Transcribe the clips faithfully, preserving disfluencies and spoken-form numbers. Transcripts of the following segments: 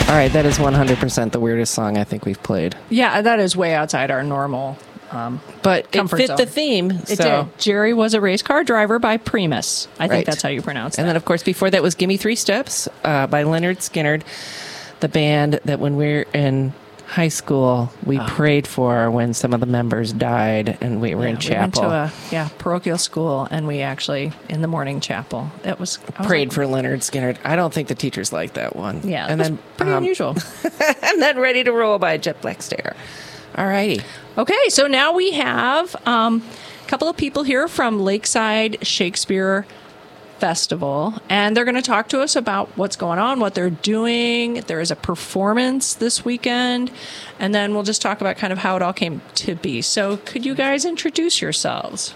All right, that is one hundred percent the weirdest song I think we've played. Yeah, that is way outside our normal um, But it comfort fit zone. the theme. It so. did. Jerry was a race car driver by Primus. I think Right. that's how you pronounce it. And then, of course, before that was Gimme Three Steps uh, by Leonard Skinner, the band that when we were in high school, we Oh. prayed for when some of the members died and we were Yeah, in we went chapel. to a yeah parochial school, and we actually in the morning chapel. That was I was Prayed like, for Leonard Skinner. I don't think the teachers liked that one. Yeah, and that was then pretty um, unusual. and then Ready to Roll by Jet Black Stare. All righty. Okay, so now we have um, a couple of people here from Lakeside Shakespeare Festival, and they're going to talk to us about what's going on, what they're doing. There is a performance this weekend, and then we'll just talk about kind of how it all came to be. So could you guys introduce yourselves?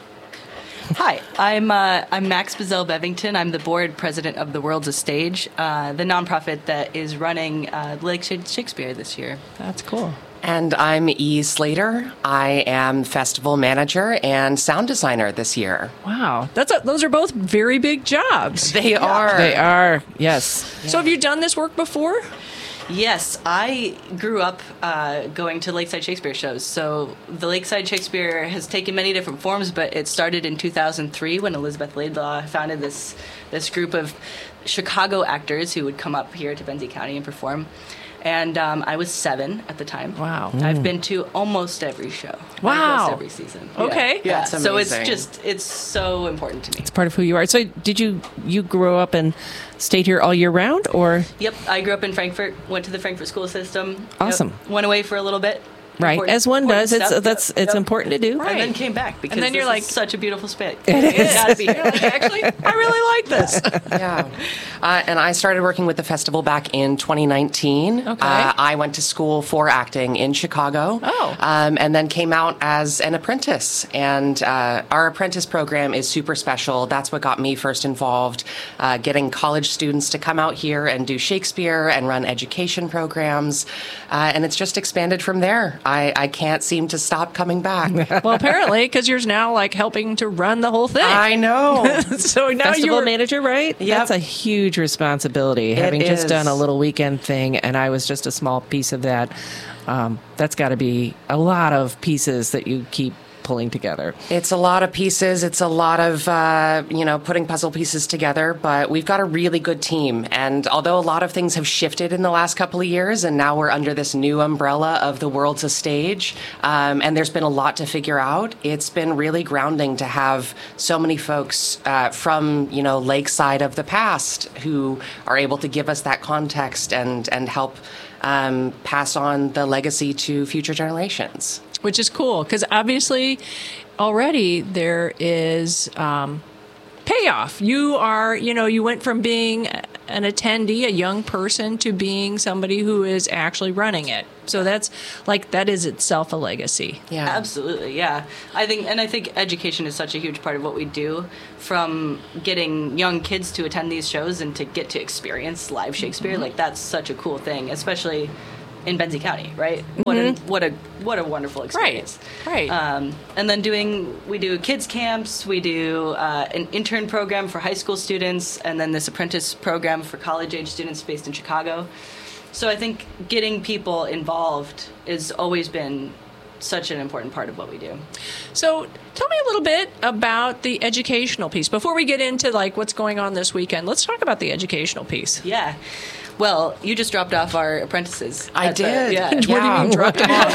Hi, I'm uh, I'm Max Bazell Bevington. I'm the board president of the World's a Stage, uh, the nonprofit that is running uh, Lakeside Shakespeare this year. That's cool. And I'm E. Slater. I am festival manager and sound designer this year. Wow, that's a, those are both very big jobs. They are. They are, yes. So have you done this work before? Yes, I grew up uh, going to Lakeside Shakespeare shows. So the Lakeside Shakespeare has taken many different forms, but it started in two thousand three when Elizabeth Laidlaw founded this this group of Chicago actors who would come up here to Benzie County and perform. And um, I was seven at the time. Wow. I've been to almost every show. Wow. Almost every season. Okay. Yeah. yeah. That's So it's amazing. just, it's so important to me. It's part of who you are. So did you, you grow up and stayed here all year round, or? Yep. I grew up in Frankfurt, went to the Frankfurt school system. Awesome. Yep, went away for a little bit. Right, Important- as one important does. It's stuff. that's it's Yep. important to do. Right. And then came back because And then you're this like- is such a beautiful spit. It is. You gotta be here. Actually, I really like this. Yeah. Uh, and I started working with the festival back in twenty nineteen. Okay. Uh, I went to school for acting in Chicago. Oh. Um, and then came out as an apprentice. And uh, our apprentice program is super special. That's what got me first involved, uh, getting college students to come out here and do Shakespeare and run education programs. Uh, and it's just expanded from there. I, I can't seem to stop coming back. Well, apparently, because you're now like helping to run the whole thing. I know. so now Festival you're manager, right? Yep. That's a huge responsibility. Having just is. done a little weekend thing, and I was just a small piece of that. Um, that's got to be a lot of pieces that you keep pulling together. It's a lot of pieces. It's a lot of, uh, you know, putting puzzle pieces together, but we've got a really good team. And although a lot of things have shifted in the last couple of years, and now we're under this new umbrella of the World's a Stage, um, and there's been a lot to figure out, it's been really grounding to have so many folks uh, from, you know, Lakeside of the past who are able to give us that context and, and help um, pass on the legacy to future generations. Which is cool because obviously already there is um, payoff. You are, you know, you went from being an attendee, a young person, to being somebody who is actually running it. So that's like, that is itself a legacy. Yeah. Absolutely, yeah. I think, and I think education is such a huge part of what we do. From getting young kids to attend these shows and to get to experience live Shakespeare, Mm-hmm. like that's such a cool thing, especially in Benzie County, right? What a what a what a wonderful experience, Right. Um, and then doing we do kids camps, we do uh, an intern program for high school students, and then this apprentice program for college age students based in Chicago. So I think getting people involved has always been such an important part of what we do. So tell me a little bit about the educational piece. Before we get into like what's going on this weekend, let's talk about the educational piece. Yeah. Well, you just dropped off our apprentices. I at the- did. yeah. What do you mean dropped them off?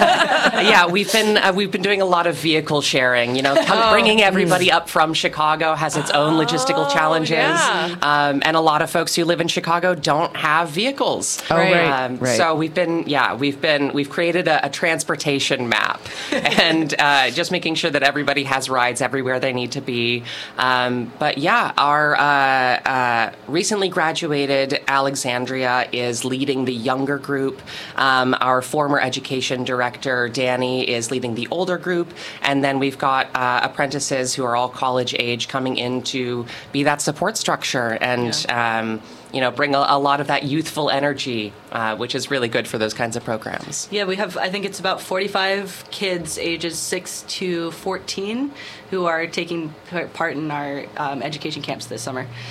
Yeah, we've been uh, we've been doing a lot of vehicle sharing. You know, come, bringing everybody up from Chicago has its own logistical challenges, yeah. um, and a lot of folks who live in Chicago don't have vehicles. Oh, right, Um, right. So we've been yeah we've been we've created a, a transportation map, and uh, just making sure that everybody has rides everywhere they need to be. Um, but yeah, our uh, uh, recently graduated Alexandria is leading the younger group. Um, our former education director, Danny, is leading the older group. And then we've got uh, apprentices who are all college age coming in to be that support structure and, um, you know, bring a, a lot of that youthful energy, uh, which is really good for those kinds of programs. Yeah, we have, I think it's about forty-five kids ages six to fourteen who are taking part in our um, education camps this summer.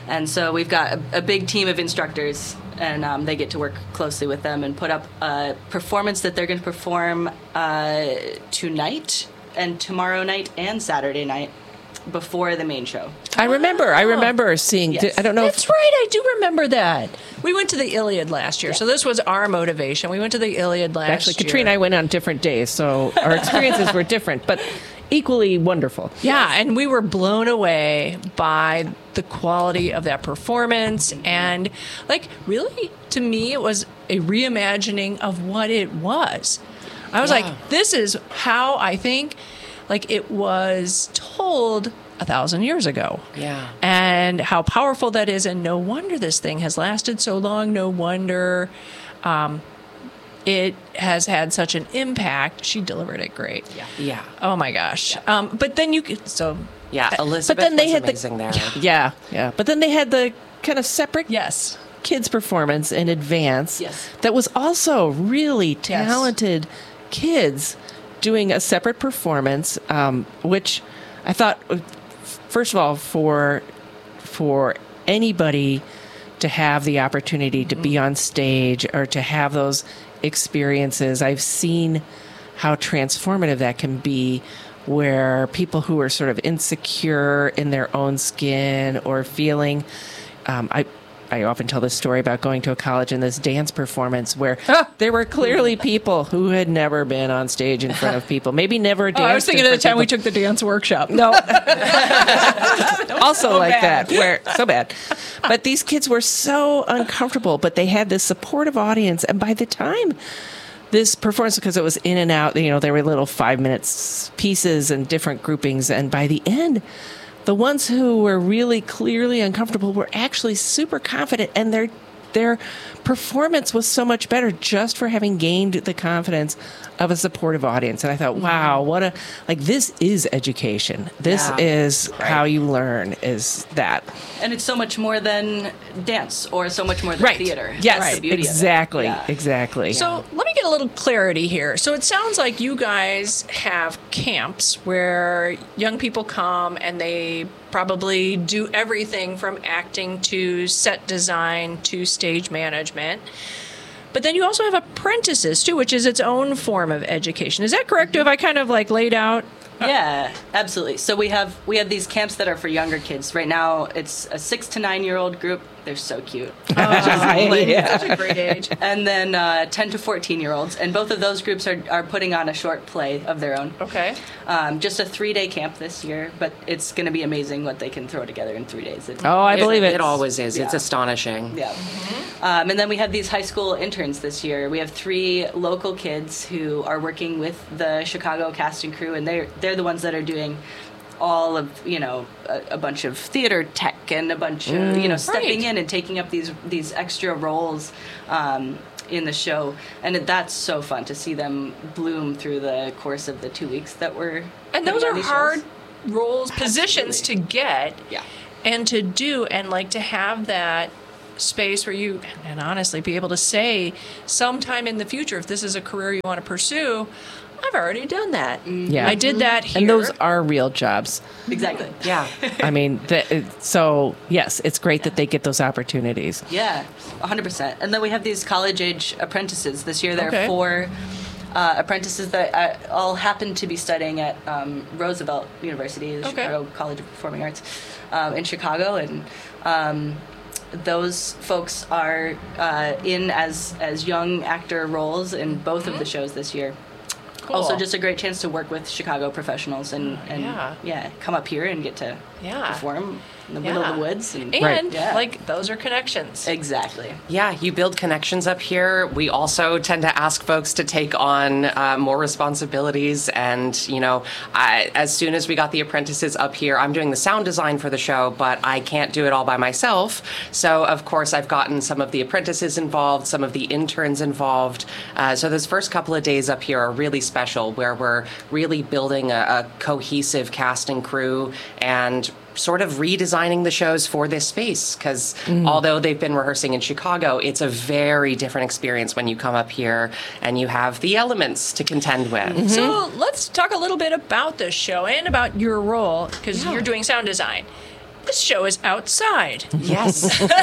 And so we've got a, a big team of instructors, and um, they get to work closely with them and put up a performance that they're going to perform uh, tonight and tomorrow night and Saturday night before the main show. I remember. I remember seeing. Yes. I don't know. That's if, right. I do remember that. We went to the Iliad last year, so this was our motivation. We went to the Iliad last Actually, year. Katrina and I went on different days, so our experiences were different, but equally wonderful. Yeah, and we were blown away by the quality of that performance. And, like, really, to me, it was a reimagining of what it was. I was Yeah. like, this is how I think, like, it was told a thousand years ago. Yeah. And how powerful that is. And no wonder this thing has lasted so long. No wonder um, it has had such an impact. She delivered it great. Yeah. Yeah. Oh my gosh. Um, but then you could, so Yeah, Elizabeth but then they was had amazing the, there. Yeah, yeah. But then they had the kind of separate yes. kids performance in advance. Yes. That was also really talented kids doing a separate performance, um, which I thought, first of all, for for anybody to have the opportunity to be on stage or to have those experiences, I've seen how transformative that can be, where people who are sort of insecure in their own skin or feeling, um, I I often tell this story about going to a college and this dance performance where there were clearly people who had never been on stage in front of people, maybe never danced. Oh, I was thinking in of the front time we people. took the dance workshop. No. Also so like bad. that, where so bad. But these kids were so uncomfortable, but they had this supportive audience, and by the time this performance, because it was in and out, you know, there were little five minutes pieces and different groupings, and by the end, the ones who were really clearly uncomfortable were actually super confident, and their their performance was so much better just for having gained the confidence of a supportive audience. And I thought, wow, what a, like, this is education. This Yeah. is how you learn, is that. And it's so much more than dance or so much more than Right. theater. Yes, That's the beauty of it. exactly, Yeah. exactly. So let me get a little clarity here. So it sounds like you guys have camps where young people come and they probably do everything from acting to set design to stage management. But then you also have apprentices too, which is its own form of education. Is that correct? Have I kind of like laid out? Yeah, absolutely. So we have we have these camps that are for younger kids. Right now, it's a six to nine year old group. They're so cute. Yeah. Such a great age. And then uh, ten to fourteen year olds, and both of those groups are, are putting on a short play of their own. Okay. Um, just a three day camp this year, but it's going to be amazing what they can throw together in three days. It, Oh, I believe it. It always is. It's Yeah. astonishing. Yeah. Um, and then we have these high school interns this year. We have three local kids who are working with the Chicago cast and crew, and they're they're the ones that are doing all of, you know, a, a bunch of theater tech and a bunch of, you know, stepping Right. in and taking up these these extra roles um, in the show. And it, that's so fun to see them bloom through the course of the two weeks that we're And those putting on are these hard shows. roles, positions to get. Yeah. And to do, and like to have that space where you, and honestly, be able to say sometime in the future, if this is a career you want to pursue, I've already done that. Yeah. I did that here. And those are real jobs. Exactly. Yeah. I mean, the, so yes, it's great that they get those opportunities. Yeah, one hundred percent. And then we have these college-age apprentices. This year there Okay. are four uh, apprentices that uh, all happen to be studying at um, Roosevelt University, the Okay. Chicago College of Performing Arts um, in Chicago. And um, those folks are uh, in as, as young actor roles in both of the shows this year. Cool. Also, just a great chance to work with Chicago professionals and, and Yeah. yeah. come up here and get to Yeah. perform in the middle of the Yeah. woods. And, And, Right. Yeah. like, those are connections. exactly. Yeah, you build connections up here. We also tend to ask folks to take on uh, more responsibilities. And, you know, I, as soon as we got the apprentices up here, I'm doing the sound design for the show, but I can't do it all by myself. So, of course, I've gotten some of the apprentices involved, some of the interns involved. Uh, so, those first couple of days up here are really special, where we're really building a, a cohesive cast and crew and sort of redesigning the shows for this space, because although they've been rehearsing in Chicago, it's a very different experience when you come up here and you have the elements to contend with. So let's talk a little bit about this show and about your role, because you're doing sound design. this show is outside. Yes.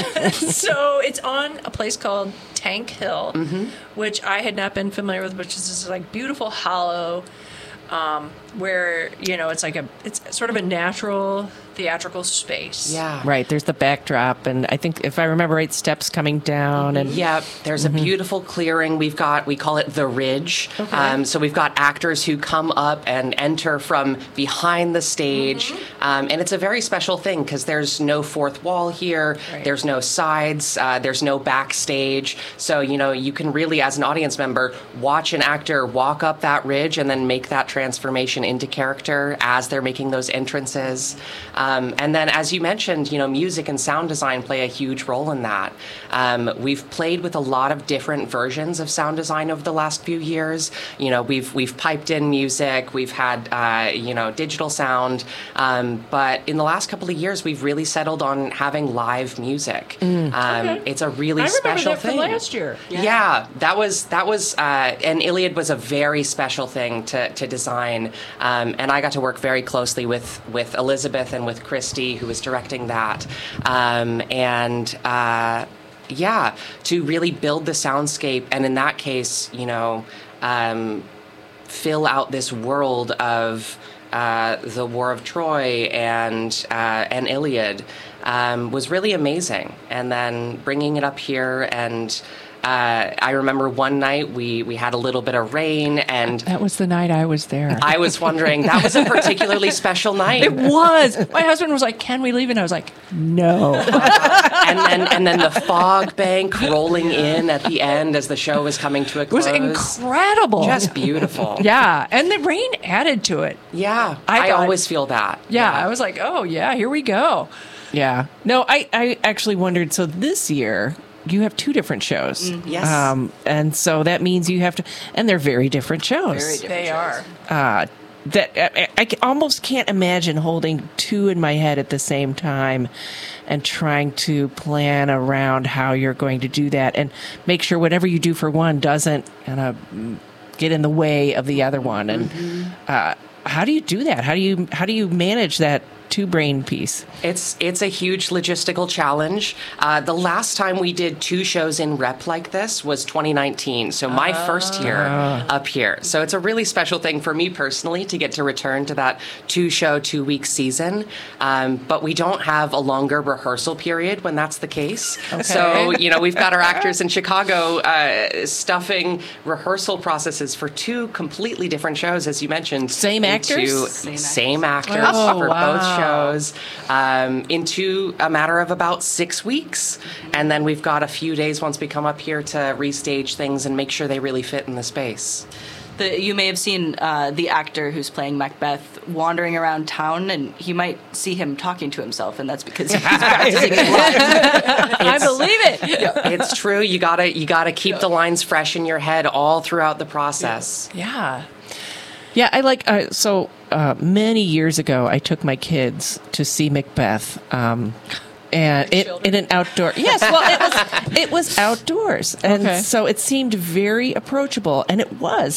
So it's on a place called Tank Hill, Mm-hmm. which I had not been familiar with, which is this like beautiful hollow um, where, you know, it's like a, it's sort of a natural theatrical space. Yeah. Right. There's the backdrop, and I think if I remember right, steps coming down, and Yeah, there's a beautiful clearing. We've got, we call it the Ridge. Okay. Um, so we've got actors who come up and enter from behind the stage. Mm-hmm. Um, and it's a very special thing because there's no fourth wall here. Right. There's no sides. Uh, there's no backstage. So, you know, you can really, as an audience member, watch an actor walk up that ridge and then make that transformation into character as they're making those entrances. Um, and then, as you mentioned, you know, music and sound design play a huge role in that. Um, we've played with a lot of different versions of sound design over the last few years. You know, we've we've piped in music, we've had uh, you know digital sound, um, but in the last couple of years, we've really settled on having live music. Um, Okay. It's a really I remember special that thing. from last year. Yeah. that was that was, uh, and Iliad was a very special thing to to design, um, and I got to work very closely with with Elizabeth and with Christy, who was directing that, um, and. Uh, yeah, to really build the soundscape, and in that case, you know, um, fill out this world of uh, the War of Troy and uh, and Iliad um, was really amazing. And then bringing it up here, and uh, I remember one night we we had a little bit of rain, and that was the night I was there. I was wondering, that was a particularly special night. It was. My husband was like, "Can we leave?" And I was like, "No." and then and then the fog bank rolling in at the end as the show was coming to a It was close. incredible. Just beautiful. Yeah, and the rain added to it. Yeah, I I, thought- always feel that. Yeah, I was like, oh, yeah, here we go. Yeah. No, I, I actually wondered. So this year, you have two different shows. Yes. Um, and so that means you have to, and they're very different shows. Very different They shows. are. Uh, that I, I ca- almost can't imagine holding two in my head at the same time and trying to plan around how you're going to do that and make sure whatever you do for one doesn't kind of get in the way of the other one. And uh, how do you do that? How do you how do you manage that two brain piece? It's it's a huge logistical challenge. Uh, the last time we did two shows in rep like this was twenty nineteen, so my first year up here. So it's a really special thing for me personally to get to return to that two show, two week season. Um, but we don't have a longer rehearsal period when that's the case. So, you know, we've got our actors in Chicago uh, stuffing rehearsal processes for two completely different shows, as you mentioned. Same actors? into- Same Same actors Oh, for wow. both shows um, into a matter of about six weeks. And then we've got a few days once we come up here to restage things and make sure they really fit in the space. The, you may have seen uh, the actor who's playing Macbeth wandering around town, and you might see him talking to himself, and that's because he's practicing his lines. I believe it. It's true. You gotta you gotta keep the lines fresh in your head all throughout the process. Yeah. Yeah, I like. Uh, so uh, many years ago, I took my kids to see Macbeth, um, and it, in an outdoor. Yes, well, it was it was outdoors, and Okay. so it seemed very approachable, and it was.